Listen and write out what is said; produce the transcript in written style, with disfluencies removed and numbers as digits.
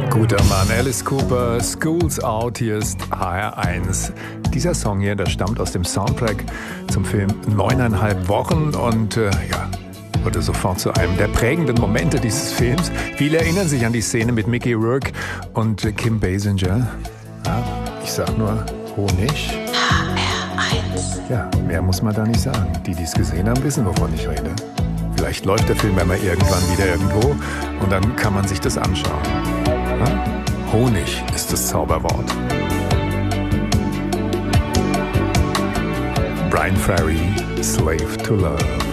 Guter Mann, Alice Cooper, School's Out, hier ist HR1. Dieser Song hier, der stammt aus dem Soundtrack zum Film 9,5 Wochen und wurde sofort zu einem der prägenden Momente dieses Films. Viele erinnern sich an die Szene mit Mickey Rourke und Kim Basinger. Ja, ich sag nur Honig. HR1. Ja, mehr muss man da nicht sagen. Die, die es gesehen haben, wissen, wovon ich rede. Vielleicht läuft der Film ja mal irgendwann wieder irgendwo und dann kann man sich das anschauen. Ja? Honig ist das Zauberwort. Brian Ferry, Slave to Love.